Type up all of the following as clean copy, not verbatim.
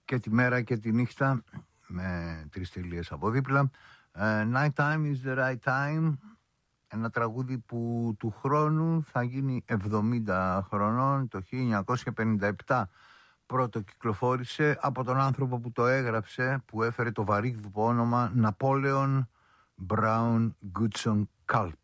και τη μέρα και τη νύχτα, με 3 τελείες από δίπλα. Night time is the right time. Ένα τραγούδι που του χρόνου θα γίνει 70 χρονών. Το 1957 πρώτο κυκλοφόρησε από τον άνθρωπο που το έγραψε, που έφερε το βαρύγδουπο όνομα Napoleon Brown Goodson Culp.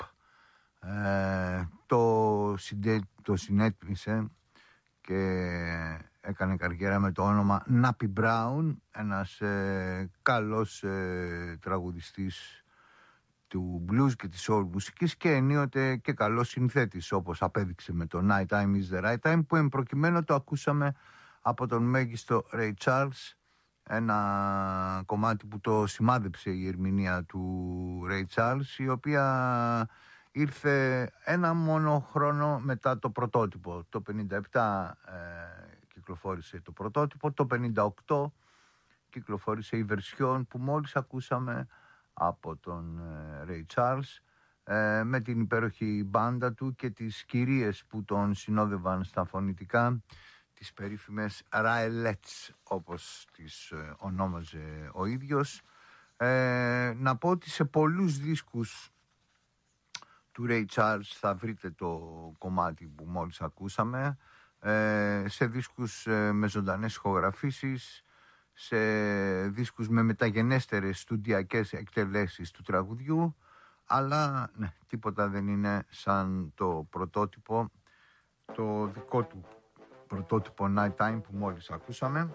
Το συνέτμισε και έκανε καριέρα με το όνομα Nappy Brown, ένας καλός τραγουδιστής του blues και της soul μουσικής και ενίοτε και καλός συνθέτης, όπως απέδειξε με το Night Time is the Right Time, που εμπροκειμένου το ακούσαμε από τον μέγιστο Ray Charles, ένα κομμάτι που το σημάδεψε η ερμηνεία του Ray Charles, η οποία ήρθε ένα μόνο χρόνο μετά το πρωτότυπο. Το 57 κυκλοφόρησε το πρωτότυπο, το 58 κυκλοφόρησε η βερσιόν που μόλις ακούσαμε από τον Ray Charles, με την υπέροχη μπάντα του και τις κυρίες που τον συνόδευαν στα φωνητικά, τις περίφημες Raelettes, όπως τις ονόμαζε ο ίδιος. Να πω ότι σε πολλούς δίσκους του Ray Charles θα βρείτε το κομμάτι που μόλις ακούσαμε, σε δίσκους με ζωντανές ηχογραφήσεις, σε δίσκους με μεταγενέστερες στουντιακές εκτελέσεις του τραγουδιού, αλλά ναι, τίποτα δεν είναι σαν το πρωτότυπο, το δικό του πρωτότυπο Night Time που μόλις ακούσαμε.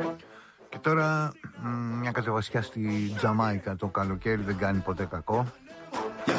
Και τώρα μια κατεβασιά στη Τζαμάικα. Το καλοκαίρι δεν κάνει ποτέ κακό.